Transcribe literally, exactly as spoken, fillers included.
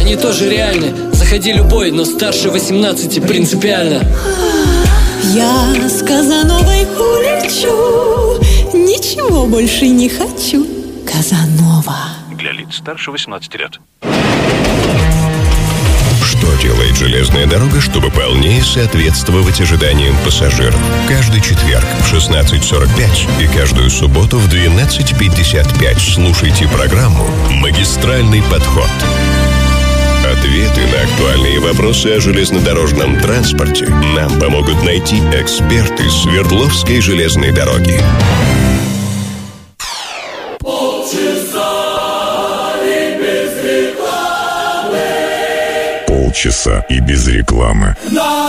они тоже реальны. Заходи любой, но старше восемнадцати принципиально. Я с Казановой улечу, ничего больше не хочу. Казанова. Для лиц старше восемнадцати лет. Что делает железная дорога, чтобы полнее соответствовать ожиданиям пассажиров? Каждый четверг в шестнадцать сорок пять и каждую субботу в двенадцать пятьдесят пять слушайте программу «Магистральный подход». Ответы на актуальные вопросы о железнодорожном транспорте нам помогут найти эксперты Свердловской железной дороги. Полчаса и без рекламы.